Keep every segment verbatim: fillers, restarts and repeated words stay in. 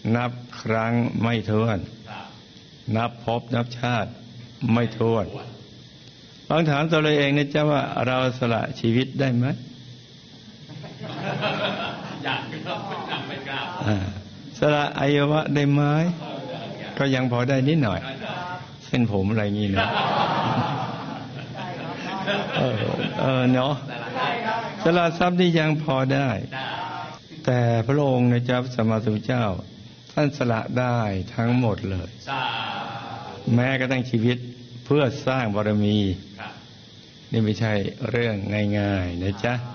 นับครั้งไม่ถ้วนนับภพนับชาติไม่ถ้วนลองถามตัวเราเองนะจ๊ะว่าเราสละชีวิตได้ไหมอยากไม่กล้าสละอวัยวะได้ไหมก็ยังพอได้นิดหน่อยเส้นผมอะไรงี้นะเออเออเนาะสละทรัพย์นี่ยังพอได้แต่พระองค์นะจ๊ะสัมมาสัมพุทธเจ้าท่านสละได้ทั้งหมดเลยแม้กระทั่งชีวิตเพื่อสร้างบารมีนี่ไม่ใช่เรื่องง่ายๆนะจ๊ะ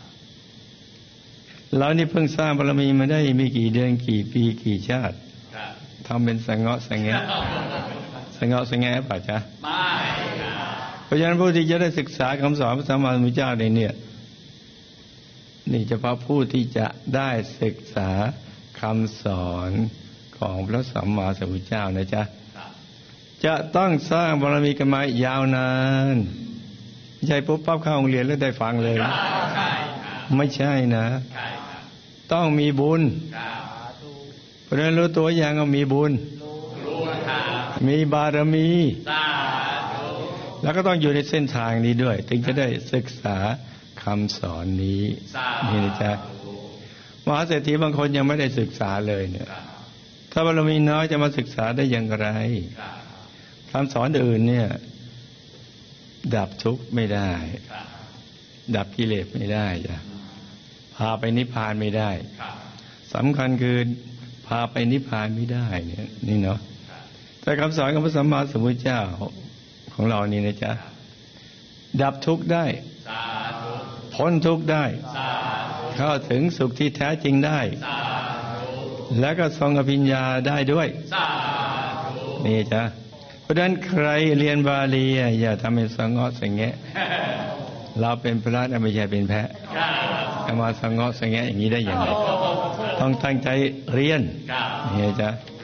เรานี่เพิ่งสร้างบารมีมาได้ไม่กี่เดือนกี่ปีกี่ชาติทำเป็นสงะสงแงะสงะสงแงะป่ะจ๊ะไม่เพราะฉะนั้นผู้ที่จะได้ศึกษาคำสอนพระสัมมาสัมพุทธเจ้าในเนี่ยนี่เฉพาะผู้ที่จะได้ศึกษาคำสอนของพระสัมมาสัมพุทธเจ้านะจ๊ะจะต้องสร้างบารมีกันมายาวนานไม่ใช่ปุ๊บปั๊บเข้าโรงเรียนแล้วได้ฟังเลยไม่ใช่นะต้องมีบุญเพราะฉะนั้นรู้ตัวอย่างก็มีบุญมีบารมีแล้วก็ต้องอยู่ในเส้นทางนี้ด้วยถึงจะได้ศึกษาคำสอนนี้นี่นะจ๊ะมหาเศรษฐีบางคนยังไม่ได้ศึกษาเลยเนี่ยถ้าบารมีน้อยจะมาศึกษาได้อย่างไรคำสอนอื่นเนี่ยดับทุกข์ไม่ได้ดับกิเลสไม่ได้จ้ะพาไปนิพพานไม่ได้สำคัญคือพาไปนิพพานไม่ได้เนี่ยนี่เนาะแต่คำสอนของพระสัมมาสัมพุทธเจ้าของเรานี่นะจ๊ะดับทุกข์ได้พ้นทุกข์ได้เข้าถึงสุขที่แท้จริงได้แล้วก็ทรงอภิญญาได้ด้วยนี่จ้ะเพราะฉะนั้นใครเรียนบาลีอย่าทำเป็นสงะสงแงะเราเป็นพระไม่ใช่เป็นแพะจะมาสงะสงแงะอย่างนี้ได้อย่างไรต้องตั้งใจเรียนนี่จ้ะ